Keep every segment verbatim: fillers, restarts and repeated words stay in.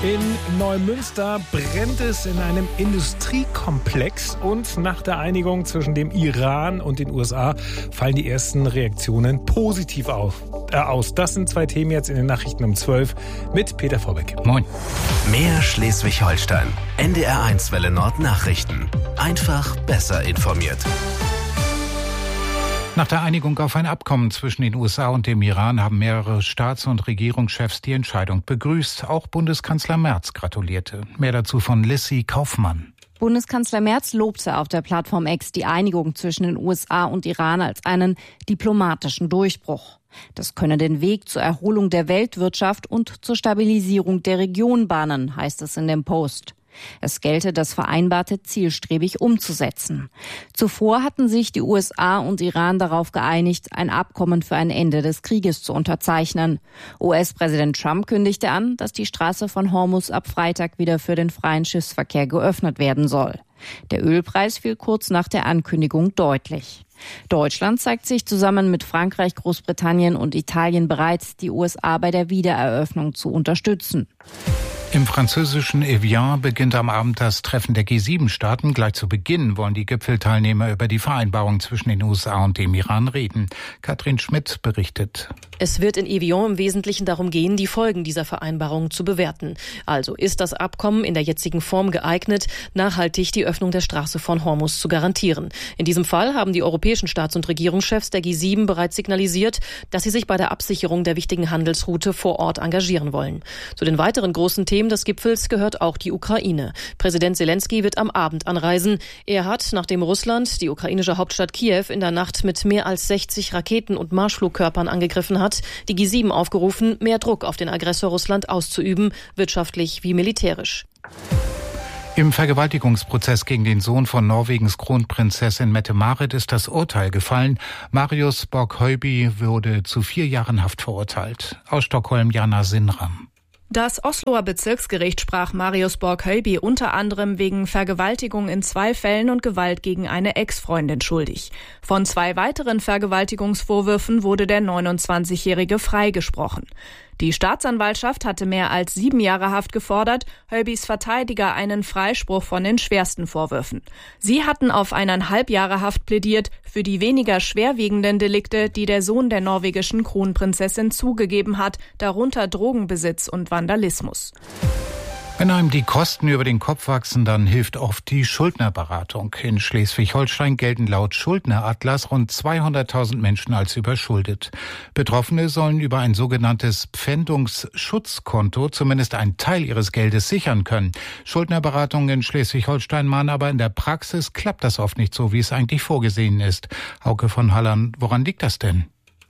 In Neumünster brennt es in einem Industriekomplex und nach der Einigung zwischen dem Iran und den U S A fallen die ersten Reaktionen positiv auf, äh, aus. Das sind zwei Themen jetzt in den Nachrichten um zwölf mit Peter Vorbeck. Moin. Mehr Schleswig-Holstein. N D R eins Welle Nord Nachrichten. Einfach besser informiert. Nach der Einigung auf ein Abkommen zwischen den U S A und dem Iran haben mehrere Staats- und Regierungschefs die Entscheidung begrüßt. Auch Bundeskanzler Merz gratulierte. Mehr dazu von Lissy Kaufmann. Bundeskanzler Merz lobte auf der Plattform X die Einigung zwischen den U S A und Iran als einen diplomatischen Durchbruch. Das könne den Weg zur Erholung der Weltwirtschaft und zur Stabilisierung der Region bahnen, heißt es in dem Post. Es gelte, das Vereinbarte zielstrebig umzusetzen. Zuvor hatten sich die U S A und Iran darauf geeinigt, ein Abkommen für ein Ende des Krieges zu unterzeichnen. U S-Präsident Trump kündigte an, dass die Straße von Hormuz ab Freitag wieder für den freien Schiffsverkehr geöffnet werden soll. Der Ölpreis fiel kurz nach der Ankündigung deutlich. Deutschland zeigt sich zusammen mit Frankreich, Großbritannien und Italien bereit, die U S A bei der Wiedereröffnung zu unterstützen. Im französischen Evian beginnt am Abend das Treffen der G sieben Staaten. Gleich zu Beginn wollen die Gipfelteilnehmer über die Vereinbarung zwischen den U S A und dem Iran reden. Katrin Schmidt berichtet. Es wird in Evian im Wesentlichen darum gehen, die Folgen dieser Vereinbarung zu bewerten. Also ist das Abkommen in der jetzigen Form geeignet, nachhaltig die Öffnung der Straße von Hormuz zu garantieren. In diesem Fall haben die europäischen Staats- und Regierungschefs der G sieben bereits signalisiert, dass sie sich bei der Absicherung der wichtigen Handelsroute vor Ort engagieren wollen. Zu den weiteren großen Themen des Gipfels gehört auch die Ukraine. Präsident Zelensky wird am Abend anreisen. Er hat, nachdem Russland die ukrainische Hauptstadt Kiew in der Nacht mit mehr als sechzig Raketen und Marschflugkörpern angegriffen hat, die G sieben aufgerufen, mehr Druck auf den Aggressor Russland auszuüben, wirtschaftlich wie militärisch. Im Vergewaltigungsprozess gegen den Sohn von Norwegens Kronprinzessin Mette-Marit ist das Urteil gefallen. Marius Borg-Høiby wurde zu vier Jahren Haft verurteilt. Aus Stockholm Jana Sinram. Das Osloer Bezirksgericht sprach Marius Borg-Høiby unter anderem wegen Vergewaltigung in zwei Fällen und Gewalt gegen eine Ex-Freundin schuldig. Von zwei weiteren Vergewaltigungsvorwürfen wurde der neunundzwanzigjährige freigesprochen. Die Staatsanwaltschaft hatte mehr als sieben Jahre Haft gefordert, Høibys Verteidiger einen Freispruch von den schwersten Vorwürfen. Sie hatten auf eineinhalb Jahre Haft plädiert für die weniger schwerwiegenden Delikte, die der Sohn der norwegischen Kronprinzessin zugegeben hat, darunter Drogenbesitz und Vandalismus. Wenn einem die Kosten über den Kopf wachsen, dann hilft oft die Schuldnerberatung. In Schleswig-Holstein gelten laut Schuldneratlas rund zweihunderttausend Menschen als überschuldet. Betroffene sollen über ein sogenanntes Pfändungsschutzkonto zumindest einen Teil ihres Geldes sichern können. Schuldnerberatungen in Schleswig-Holstein mahnen aber in der Praxis klappt das oft nicht so, wie es eigentlich vorgesehen ist. Hauke von Hallern, woran liegt das denn?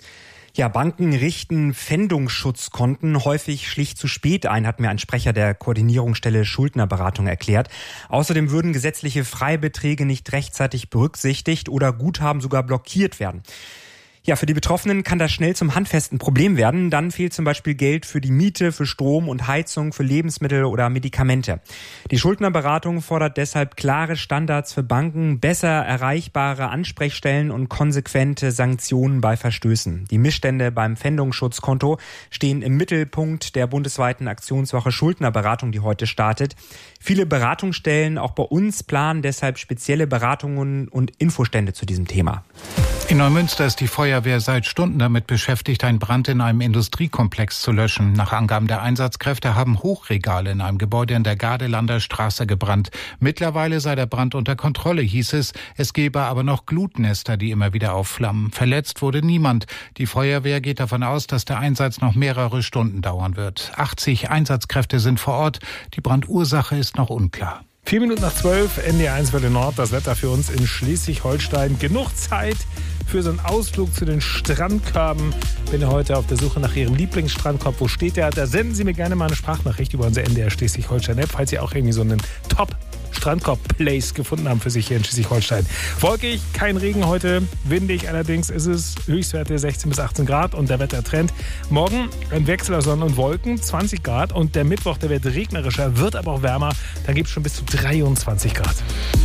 Ja, Banken richten Pfändungsschutzkonten häufig schlicht zu spät ein, hat mir ein Sprecher der Koordinierungsstelle Schuldnerberatung erklärt. Außerdem würden gesetzliche Freibeträge nicht rechtzeitig berücksichtigt oder Guthaben sogar blockiert werden. Ja, für die Betroffenen kann das schnell zum handfesten Problem werden. Dann fehlt zum Beispiel Geld für die Miete, für Strom und Heizung, für Lebensmittel oder Medikamente. Die Schuldnerberatung fordert deshalb klare Standards für Banken, besser erreichbare Ansprechstellen und konsequente Sanktionen bei Verstößen. Die Missstände beim Pfändungsschutzkonto stehen im Mittelpunkt der bundesweiten Aktionswoche Schuldnerberatung, die heute startet. Viele Beratungsstellen, auch bei uns, planen deshalb spezielle Beratungen und Infostände zu diesem Thema. In Neumünster ist die Feuerwehr seit Stunden damit beschäftigt, einen Brand in einem Industriekomplex zu löschen. Nach Angaben der Einsatzkräfte haben Hochregale in einem Gebäude in der Gardelander Straße gebrannt. Mittlerweile sei der Brand unter Kontrolle, hieß es. Es gebe aber noch Glutnester, die immer wieder aufflammen. Verletzt wurde niemand. Die Feuerwehr geht davon aus, dass der Einsatz noch mehrere Stunden dauern wird. achtzig Einsatzkräfte sind vor Ort. Die Brandursache ist noch unklar. Vier Minuten nach zwölf, N D R eins Welle Nord, das Wetter für uns in Schleswig-Holstein. Genug Zeit für so einen Ausflug zu den Strandkörben. Bin heute auf der Suche nach Ihrem Lieblingsstrandkorb. Wo steht der? Da senden Sie mir gerne mal eine Sprachnachricht über unser N D R Schleswig-Holstein-App, falls Sie auch irgendwie so einen Top Strandkorb-Place gefunden haben für sich hier in Schleswig-Holstein. Wolkig, kein Regen heute, windig allerdings ist es, Höchstwerte sechzehn bis achtzehn Grad und der Wettertrend. Morgen ein Wechsel aus Sonne und Wolken, zwanzig Grad und der Mittwoch, der wird regnerischer, wird aber auch wärmer, da gibt es schon bis zu dreiundzwanzig Grad.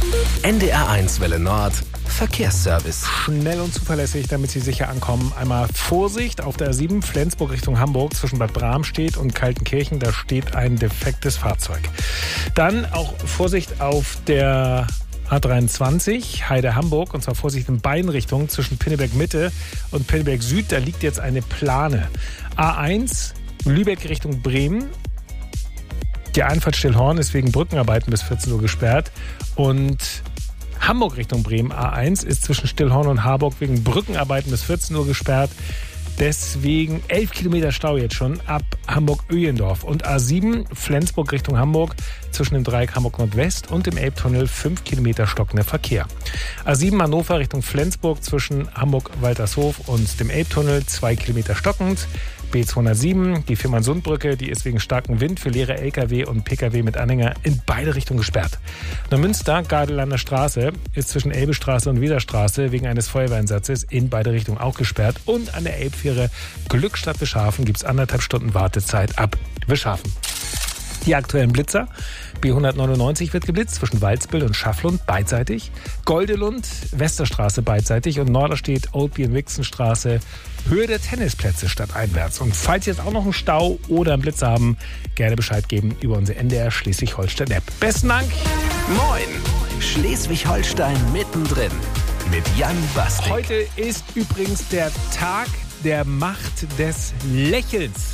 N D R eins Welle Nord Verkehrsservice. Schnell und zuverlässig, damit Sie sicher ankommen. Einmal Vorsicht auf der A sieben Flensburg Richtung Hamburg zwischen Bad Bramstedt und Kaltenkirchen. Da steht ein defektes Fahrzeug. Dann auch Vorsicht auf der A dreiundzwanzig Heide-Hamburg, und zwar Vorsicht in beiden Richtungen zwischen Pinneberg Mitte und Pinneberg Süd. Da liegt jetzt eine Plane. A eins Lübeck Richtung Bremen. Die Einfahrt Stillhorn ist wegen Brückenarbeiten bis vierzehn Uhr gesperrt. Und Hamburg Richtung Bremen A eins ist zwischen Stillhorn und Harburg wegen Brückenarbeiten bis vierzehn Uhr gesperrt. Deswegen elf Kilometer Stau jetzt schon ab Hamburg-Öhlendorf. Und A sieben Flensburg Richtung Hamburg zwischen dem Dreieck Hamburg Nordwest und dem Elbtunnel fünf Kilometer stockender Verkehr. A sieben Hannover Richtung Flensburg zwischen Hamburg-Waltershof und dem Elbtunnel zwei Kilometer stockend. B zweihundertsieben, die Firmansundbrücke, die ist wegen starkem Wind für leere L K W und P K W mit Anhänger in beide Richtungen gesperrt. Neumünster, Gardelander Straße, ist zwischen Elbestraße und Weserstraße wegen eines Feuerwehreinsatzes in beide Richtungen auch gesperrt. Und an der Elbfähre Glückstadt Wischhafen gibt es anderthalb Stunden Wartezeit ab Wischhafen. Die aktuellen Blitzer. B hundertneunundneunzig wird geblitzt zwischen Waldsbill und Schafflund beidseitig. Goldelund, Westerstraße beidseitig und Norderstedt, Oldbien-Wixenstraße, Höhe der Tennisplätze stadteinwärts. Und falls Sie jetzt auch noch einen Stau oder einen Blitzer haben, gerne Bescheid geben über unsere N D R Schleswig-Holstein-App. Besten Dank. Moin, Schleswig-Holstein mittendrin mit Jan Bastik. Heute ist übrigens der Tag der Macht des Lächelns.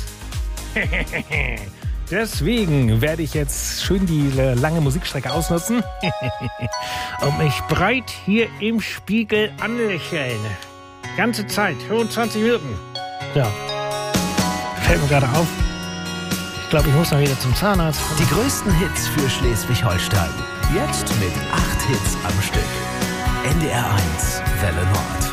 Deswegen werde ich jetzt schön die lange Musikstrecke ausnutzen und mich breit hier im Spiegel anlächeln. Ganze Zeit, fünfundzwanzig Minuten. Ja, fällt mir gerade auf. Ich glaube, ich muss mal wieder zum Zahnarzt. Die größten Hits für Schleswig-Holstein. Jetzt mit acht Hits am Stück. N D R eins Welle Nord.